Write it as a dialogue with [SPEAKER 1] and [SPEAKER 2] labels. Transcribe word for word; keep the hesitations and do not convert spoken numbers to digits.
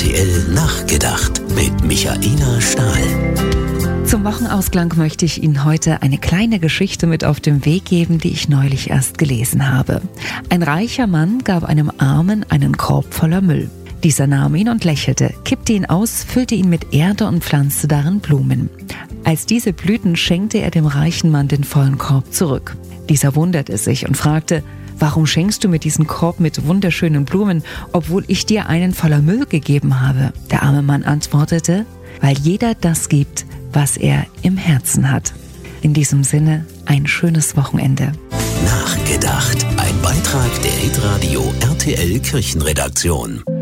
[SPEAKER 1] T L Nachgedacht mit Michaela Stahl.
[SPEAKER 2] Zum Wochenausklang möchte ich Ihnen heute eine kleine Geschichte mit auf den Weg geben, die ich neulich erst gelesen habe. Ein reicher Mann gab einem Armen einen Korb voller Müll. Dieser nahm ihn und lächelte, kippte ihn aus, füllte ihn mit Erde und pflanzte darin Blumen. Als diese blühten, schenkte er dem reichen Mann den vollen Korb zurück. Dieser wunderte sich und fragte: Warum schenkst du mir diesen Korb mit wunderschönen Blumen, obwohl ich dir einen voller Müll gegeben habe? Der arme Mann antwortete: Weil jeder das gibt, was er im Herzen hat. In diesem Sinne, ein schönes Wochenende.
[SPEAKER 1] Nachgedacht. Ein Beitrag der Hitradio R T L Kirchenredaktion.